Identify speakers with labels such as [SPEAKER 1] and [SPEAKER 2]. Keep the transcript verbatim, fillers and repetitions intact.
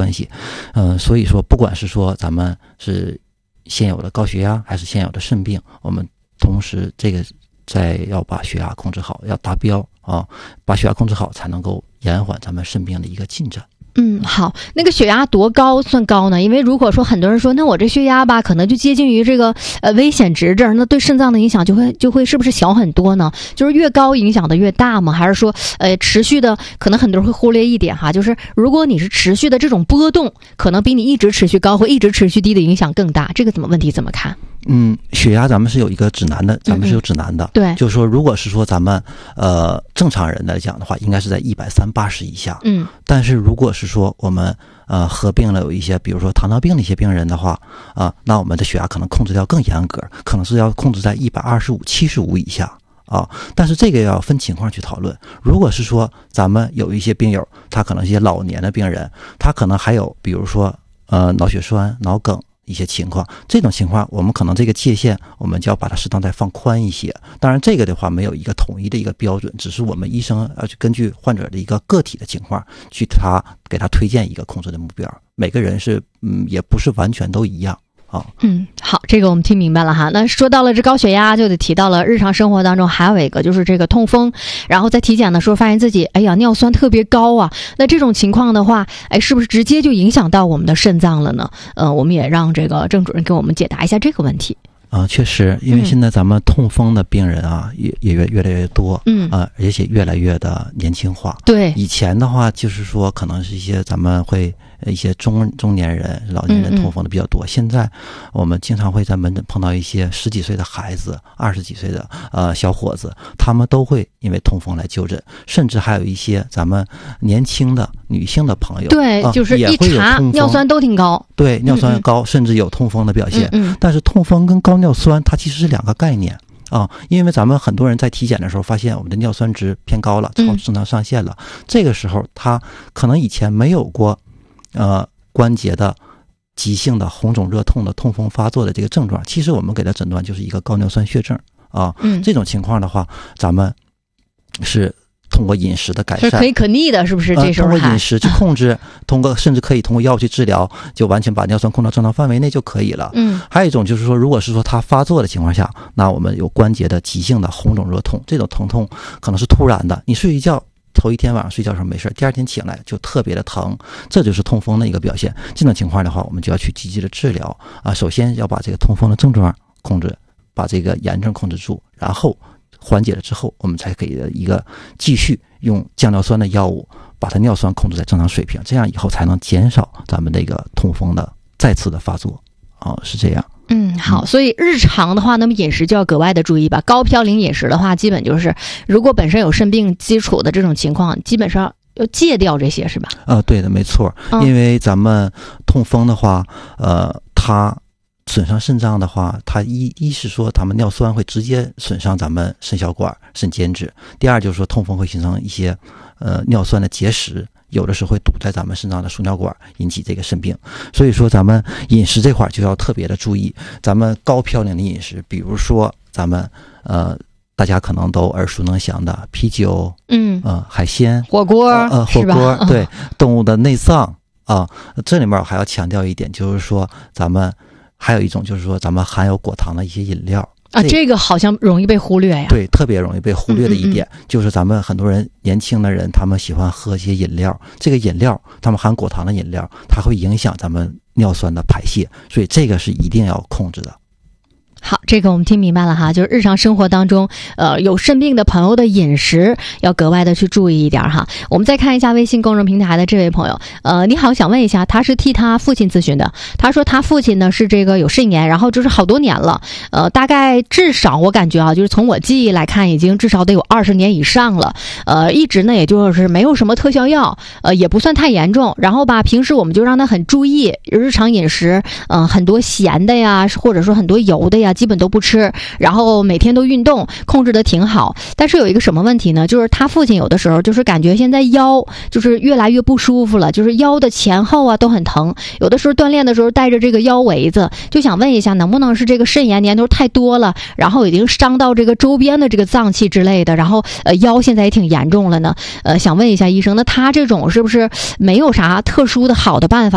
[SPEAKER 1] 关系。嗯、呃，所以说不管是说咱们是现有的高血压还是现有的肾病，我们同时这个再要把血压控制好，要达标啊，把血压控制好才能够延缓咱们肾病的一个进展。
[SPEAKER 2] 嗯，好，那个血压多高算高呢？因为如果说很多人说，那我这血压吧，可能就接近于这个呃危险值这儿，那对肾脏的影响就会就会是不是小很多呢？就是越高影响的越大吗？还是说呃持续的？可能很多人会忽略一点哈，就是如果你是持续的这种波动，可能比你一直持续高或一直持续低的影响更大。这个怎么问题怎么看？
[SPEAKER 1] 嗯，血压咱们是有一个指南的，咱们是有指南的。
[SPEAKER 2] 嗯嗯对，
[SPEAKER 1] 就是说，如果是说咱们呃正常人来讲的话，应该是在一百三八十以下。嗯，但是如果是说我们呃合并了有一些，比如说糖尿病的一些病人的话啊、呃，那我们的血压可能控制要更严格，可能是要控制在一百二十五、七十五以下啊。但是这个要分情况去讨论。如果是说咱们有一些病友，他可能一些老年的病人，他可能还有比如说呃脑血栓、脑梗。一些情况，这种情况我们可能这个界限我们就要把它适当再放宽一些。当然这个的话没有一个统一的一个标准，只是我们医生要去根据患者的一个个体的情况去他给他推荐一个控制的目标。每个人是嗯也不是完全都一样啊。
[SPEAKER 2] 嗯，好，这个我们听明白了哈。那说到了这高血压，就得提到了日常生活当中还有一个就是这个痛风，然后在体检的时候发现自己哎呀尿酸特别高啊。那这种情况的话，哎，是不是直接就影响到我们的肾脏了呢？呃，我们也让这个郑主任给我们解答一下这个问题。
[SPEAKER 1] 啊、呃，确实，因为现在咱们痛风的病人啊，嗯、也也越越来越多，嗯啊、呃，而且越来越的年轻化。对，以前的话就是说，可能是一些咱们会一些中中年人、老年人痛风的比较多。嗯嗯现在我们经常会在门诊碰到一些十几岁的孩子、二十几岁的呃小伙子，他们都会因为痛风来就诊，甚至还有一些咱们年轻的女性的朋友，
[SPEAKER 2] 对，呃、就是一查尿酸都挺高，
[SPEAKER 1] 对，尿酸高，嗯嗯甚至有痛风的表现。嗯嗯但是痛风跟高尿酸它其实是两个概念啊，因为咱们很多人在体检的时候发现我们的尿酸值偏高了，超正常上限了，嗯、这个时候他可能以前没有过呃关节的急性的红肿热痛的痛风发作的这个症状，其实我们给他诊断就是一个高尿酸血症啊。嗯，这种情况的话，咱们是通过饮食的改善
[SPEAKER 2] 是可以可逆的，是不是？这时候、
[SPEAKER 1] 呃、通过饮食去控制，通过甚至可以通过药物去治疗，就完全把尿酸控到正常范围内就可以了。嗯，还有一种就是说，如果是说它发作的情况下，那我们有关节的急性的红肿热痛，这种疼痛可能是突然的，你睡一觉。头一天晚上睡觉的时候没事，第二天醒来就特别的疼，这就是痛风的一个表现。这种情况的话，我们就要去积极的治疗啊。首先要把这个痛风的症状控制，把这个炎症控制住，然后缓解了之后，我们才可以一个继续用降尿酸的药物把它尿酸控制在正常水平，这样以后才能减少咱们这个痛风的再次的发作啊，是这样。
[SPEAKER 2] 嗯，好，所以日常的话，那么饮食就要格外的注意吧。高嘌呤饮食的话，基本就是如果本身有肾病基础的这种情况，基本上要戒掉这些，是吧？
[SPEAKER 1] 啊、呃，对的，没错。嗯、因为咱们痛风的话，呃，它损伤肾脏的话，它一一是说咱们尿酸会直接损伤咱们肾小管、肾间质；第二就是说痛风会形成一些呃尿酸的结石。有的时候会堵在咱们肾脏的输尿管，引起这个肾病。所以说咱们饮食这块就要特别的注意，咱们高嘌呤的饮食，比如说咱们呃大家可能都耳熟能详的啤酒，嗯呃海鲜、
[SPEAKER 2] 火锅，
[SPEAKER 1] 呃火锅，对，动物的内脏啊。这里面我还要强调一点，就是说咱们还有一种就是说咱们含有果糖的一些饮料。
[SPEAKER 2] 啊，这个好像容易被忽略呀。
[SPEAKER 1] 对，特别容易被忽略的一点，嗯嗯嗯就是咱们很多人年轻的人，他们喜欢喝一些饮料，这个饮料他们含果糖的饮料，它会影响咱们尿酸的排泄，所以这个是一定要控制的。
[SPEAKER 2] 好，这个我们听明白了哈，就是日常生活当中，呃，有肾病的朋友的饮食要格外的去注意一点哈。我们再看一下微信公众平台的这位朋友，呃，你好，想问一下，他是替他父亲咨询的，他说他父亲呢是这个有肾炎，然后就是好多年了，呃，大概至少我感觉啊，就是从我记忆来看，已经至少得有二十年以上了，呃，一直呢也就是没有什么特效药，呃，也不算太严重，然后吧，平时我们就让他很注意日常饮食，嗯、呃，很多咸的呀，或者说很多油的呀。基本都不吃，然后每天都运动，控制的挺好。但是有一个什么问题呢？就是他父亲有的时候就是感觉现在腰就是越来越不舒服了，就是腰的前后啊都很疼。有的时候锻炼的时候带着这个腰围子，就想问一下，能不能是这个肾炎年头太多了，然后已经伤到这个周边的这个脏器之类的，然后呃腰现在也挺严重了呢？呃，想问一下医生，那他这种是不是没有啥特殊的好的办法